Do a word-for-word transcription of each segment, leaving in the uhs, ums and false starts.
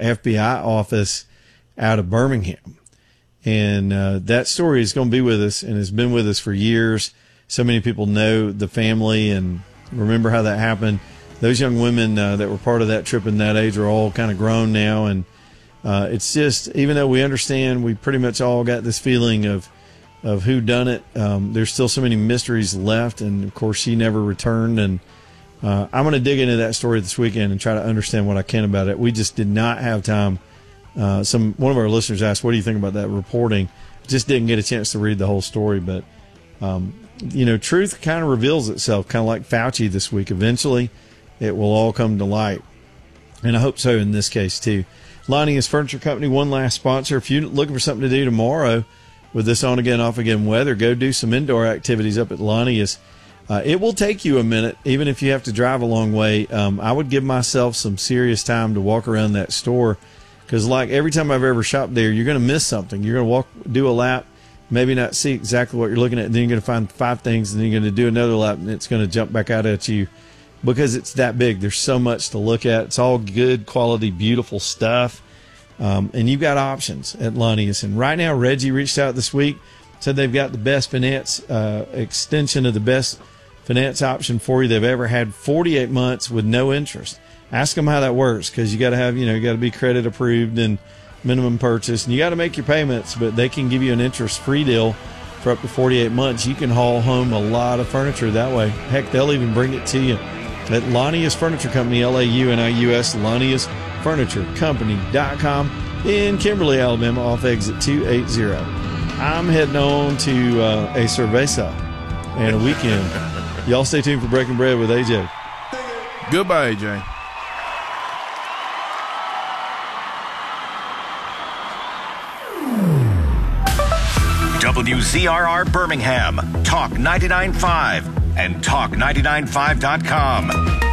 F B I office out of Birmingham. And uh, that story is going to be with us and has been with us for years. So many people know the family and remember how that happened. Those young women uh, that were part of that trip in that age are all kind of grown now. And uh, it's just, even though we understand, we pretty much all got this feeling of of who done it. Um, there's still so many mysteries left. And, of course, she never returned. And uh, I'm going to dig into that story this weekend and try to understand what I can about it. We just did not have time. Uh, some one of our listeners asked, what do you think about that reporting? Just didn't get a chance to read the whole story. But, um, you know, truth kind of reveals itself, kind of like Fauci this week. Eventually, it will all come to light. And I hope so in this case, too. Lonnie's Furniture Company, one last sponsor. If you're looking for something to do tomorrow with this on-again, off-again weather, go do some indoor activities up at Lonnie's. Uh, it will take you a minute, even if you have to drive a long way. Um, I would give myself some serious time to walk around that store because, like, every time I've ever shopped there, you're going to miss something. You're going to walk, do a lap, maybe not see exactly what you're looking at, and then you're going to find five things, and then you're going to do another lap, and it's going to jump back out at you because it's that big. There's so much to look at. It's all good quality, beautiful stuff. Um, and you've got options at Lonnie's. And right now, Reggie reached out this week, said they've got the best finance uh, extension of the best finance option for you they've ever had, forty-eight months with no interest. Ask them how that works because you got to have, you know, you got to be credit approved and minimum purchase, and you got to make your payments, but they can give you an interest-free deal for up to forty-eight months. You can haul home a lot of furniture that way. Heck, they'll even bring it to you at Lonnie's Furniture Company, L A U N I U S, Lonnie's Furniture Company dot com in Kimberly, Alabama, off exit two eighty. I'm heading on to uh, a cerveza and a weekend. Y'all stay tuned for Breaking Bread with A J. Goodbye, A J. W Z R R Birmingham, Talk ninety-nine point five, and talk ninety-nine point five dot com.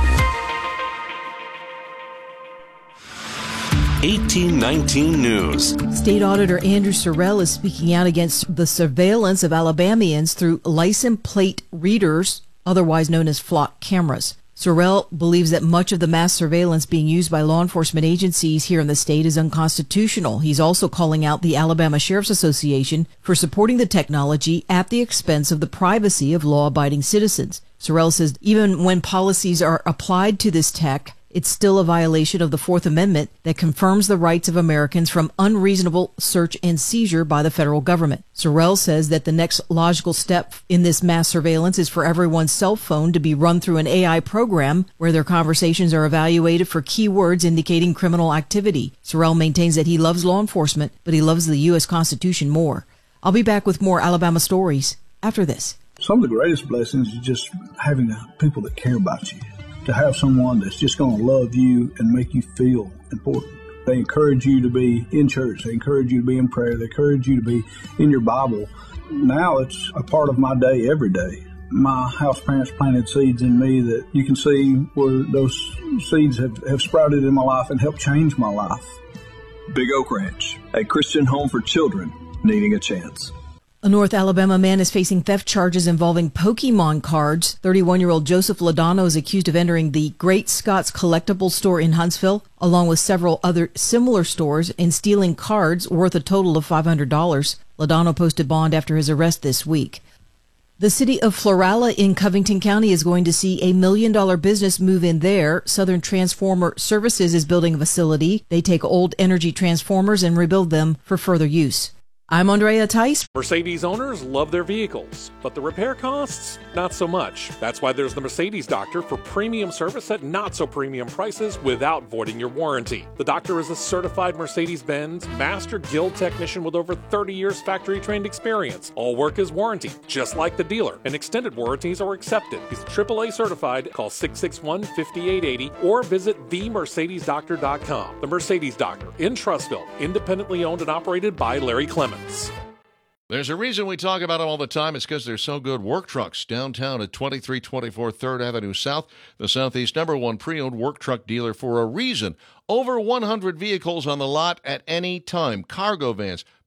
eighteen nineteen News. State Auditor Andrew Sorrell is speaking out against the surveillance of Alabamians through license plate readers, otherwise known as flock cameras. Sorrell believes that much of the mass surveillance being used by law enforcement agencies here in the state is unconstitutional. He's also calling out the Alabama Sheriff's Association for supporting the technology at the expense of the privacy of law-abiding citizens. Sorrell says even when policies are applied to this tech, it's still a violation of the Fourth Amendment that confirms the rights of Americans from unreasonable search and seizure by the federal government. Sorrell says that the next logical step in this mass surveillance is for everyone's cell phone to be run through an A I program where their conversations are evaluated for keywords indicating criminal activity. Sorrell maintains that he loves law enforcement, but he loves the U S Constitution more. I'll be back with more Alabama stories after this. Some of the greatest blessings is just having people that care about you. To have someone that's just going to love you and make you feel important. They encourage you to be in church. They encourage you to be in prayer. They encourage you to be in your Bible. Now it's a part of my day every day. My house parents planted seeds in me that you can see where those seeds have, have sprouted in my life and helped change my life. Big Oak Ranch, a Christian home for children needing a chance. A North Alabama man is facing theft charges involving Pokemon cards. thirty-one-year-old Joseph Lodano is accused of entering the Great Scott's Collectibles store in Huntsville, along with several other similar stores, and stealing cards worth a total of five hundred dollars. Lodano posted bond after his arrest this week. The city of Florala in Covington County is going to see a million-dollar business move in there. Southern Transformer Services is building a facility. They take old energy transformers and rebuild them for further use. I'm Andrea Tice. Mercedes owners love their vehicles, but the repair costs, not so much. That's why there's the Mercedes Doctor for premium service at not so premium prices without voiding your warranty. The Doctor is a certified Mercedes-Benz Master Guild technician with over thirty years factory-trained experience. All work is warranty, just like the dealer, and extended warranties are accepted. He's triple A certified. Call six six one, five eight eight zero or visit the mercedes doctor dot com. The Mercedes Doctor in Trussville, independently owned and operated by Larry Clemens. There's a reason we talk about them all the time. It's because they're so good. Work Trucks, downtown at twenty-three twenty-four third Avenue South, the Southeast number one pre-owned work truck dealer for a reason. Over one hundred vehicles on the lot at any time. Cargo vans,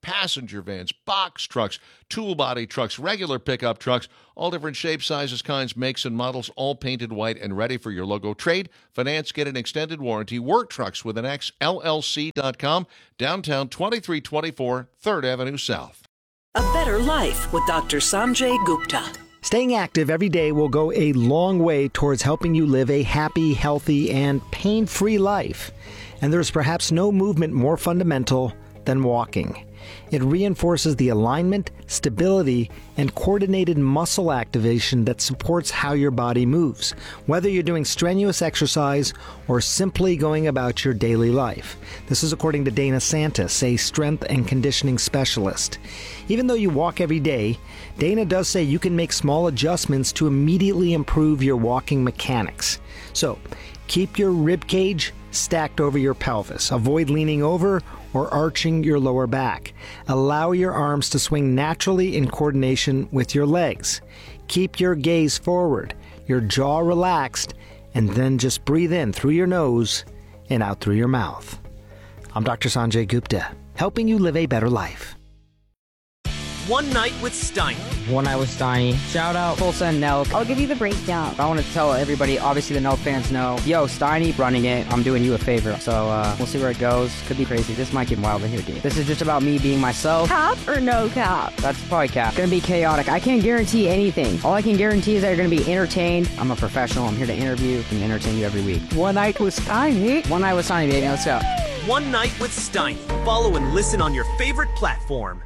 passenger vans, box trucks, tool body trucks, regular pickup trucks, all different shapes, sizes, kinds, makes, and models, all painted white and ready for your logo. Trade, finance, get an extended warranty. Work Trucks with an X, L L C dot com, downtown twenty-three twenty-four third Avenue South. A better life with Doctor Sanjay Gupta. Staying active every day will go a long way towards helping you live a happy, healthy, and pain-free life. And there's perhaps no movement more fundamental than walking. It reinforces the alignment, stability, and coordinated muscle activation that supports how your body moves, whether you're doing strenuous exercise or simply going about your daily life. This is according to Dana Santis, a strength and conditioning specialist. Even though you walk every day, Dana does say you can make small adjustments to immediately improve your walking mechanics. So, keep your rib cage stacked over your pelvis. Avoid leaning over or arching your lower back. Allow your arms to swing naturally in coordination with your legs. Keep your gaze forward, your jaw relaxed, and then just breathe in through your nose and out through your mouth. I'm Doctor Sanjay Gupta, helping you live a better life. One Night with Steiny. One Night with Steiny. Shout out Tulsa and Nelk. I'll give you the breakdown. I want to tell everybody, obviously the Nelk fans know, yo, Steiny running it, I'm doing you a favor. So uh, we'll see where it goes. Could be crazy. This might get wild in here, dude. This is just about me being myself. Cap or no cap? That's probably cap. Gonna be chaotic. I can't guarantee anything. All I can guarantee is that you're gonna be entertained. I'm a professional. I'm here to interview and entertain you every week. One Night with Steiny. One Night with Steiny, baby. Let's go. One Night with Steiny. Follow and listen on your favorite platform.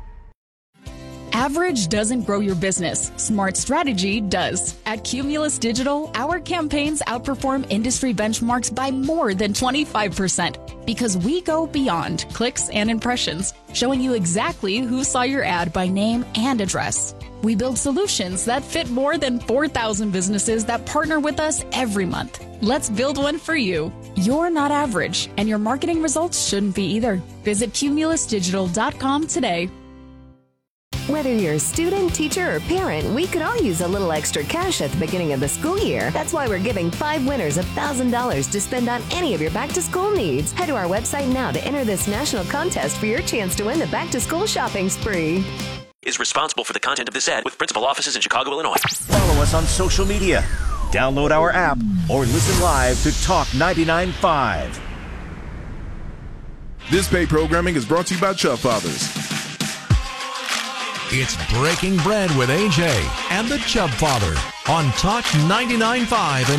Average doesn't grow your business. Smart strategy does. At Cumulus Digital, our campaigns outperform industry benchmarks by more than twenty-five percent because we go beyond clicks and impressions, showing you exactly who saw your ad by name and address. We build solutions that fit more than four thousand businesses that partner with us every month. Let's build one for you. You're not average, and your marketing results shouldn't be either. Visit cumulus digital dot com today. Whether you're a student, teacher, or parent, we could all use a little extra cash at the beginning of the school year. That's why we're giving five winners one thousand dollars to spend on any of your back-to-school needs. Head to our website now to enter this national contest for your chance to win the back-to-school shopping spree. Is responsible for the content of this ad with principal offices in Chicago, Illinois. Follow us on social media. Download our app or listen live to Talk ninety-nine point five. This paid programming is brought to you by Chubb Fathers. It's Breaking Bread with A J and the Chubb Father on Talk ninety-nine point five.